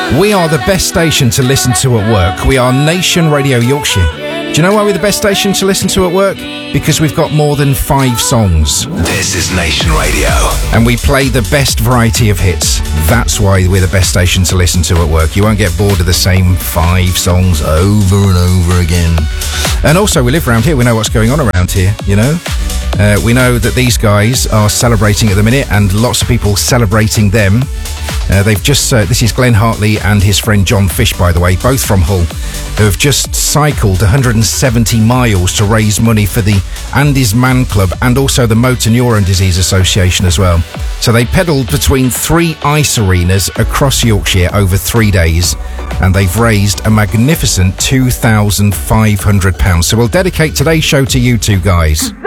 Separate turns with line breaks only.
We are the best station to listen to at work. We are Nation Radio Yorkshire. Do you know why we're the best station to listen to at work? Because we've got more than 5 songs.
This is Nation Radio.
And we play the best variety of hits. That's why we're the best station to listen to at work. You won't get bored of the same 5 songs over and over again. And also, we live around here. We know what's going on around here, you know? We know that these guys are celebrating at the minute, and lots of people celebrating them. They've just, this is Glenn Hartley and his friend John Fish, by the way, both from Hull, who have just cycled 170 miles to raise money for the Andy's Man Club and also the Motor Neuron Disease Association as well. So they pedalled between 3 ice arenas across Yorkshire over 3 days, and they've raised a magnificent £2,500. So we'll dedicate today's show to you two guys.